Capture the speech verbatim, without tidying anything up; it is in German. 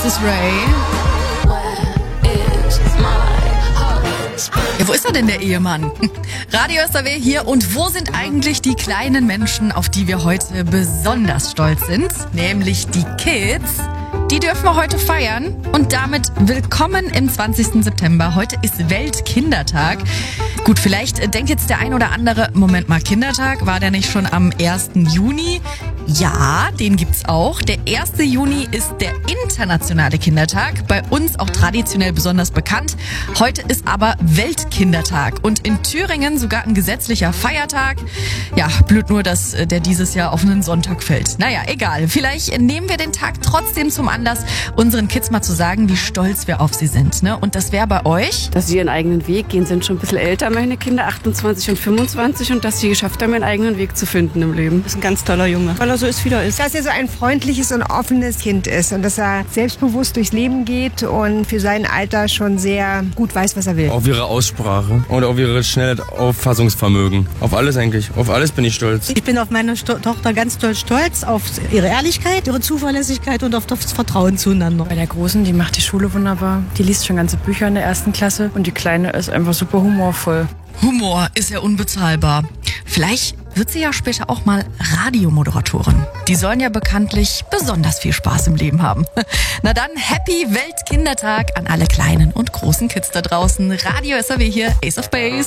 ist Ray. Ja, wo ist er denn, der Ehemann? Radio S R W hier, und wo sind eigentlich die kleinen Menschen, auf die wir heute besonders stolz sind? Nämlich die Kids. Die dürfen wir heute feiern, und damit willkommen im zwanzigsten September. Heute ist Weltkindertag. Gut, vielleicht denkt jetzt der ein oder andere, Moment mal, Kindertag, war der nicht schon am ersten Juni? Ja, den gibt's auch. Der erste Juni ist der internationale Kindertag, bei uns auch traditionell besonders bekannt. Heute ist aber Weltkindertag und in Thüringen sogar ein gesetzlicher Feiertag. Ja, blöd nur, dass der dieses Jahr auf einen Sonntag fällt. Naja, egal. Vielleicht nehmen wir den Tag trotzdem zum Anlass, unseren Kids mal zu sagen, wie stolz wir auf sie sind. Ne? Und das wäre bei euch? Dass sie ihren eigenen Weg gehen, sind schon ein bisschen älter, meine Kinder, achtundzwanzig und fünfundzwanzig, und dass sie geschafft haben, ihren eigenen Weg zu finden im Leben. Das ist ein ganz toller Junge, weil er so ist, wie er ist. Dass er so ein freundliches und offenes Kind ist und dass er selbstbewusst durchs Leben geht und für sein Alter schon sehr gut weiß, was er will. Auf ihre Aussprache und auf ihre schnelle Auffassungsvermögen. Auf alles eigentlich. Auf alles bin ich stolz. Ich bin auf meine Sto- Tochter ganz doll stolz, auf ihre Ehrlichkeit, ihre Zuverlässigkeit und auf das Vertrauen zueinander. Bei der Großen, die macht die Schule wunderbar. Die liest schon ganze Bücher in der ersten Klasse, und die Kleine ist einfach super humorvoll. Humor ist ja unbezahlbar. Vielleicht wird sie ja später auch mal Radiomoderatorin. Die sollen ja bekanntlich besonders viel Spaß im Leben haben. Na dann, Happy Weltkindertag an alle kleinen und großen Kids da draußen. Radio S R W hier, Ace of Base.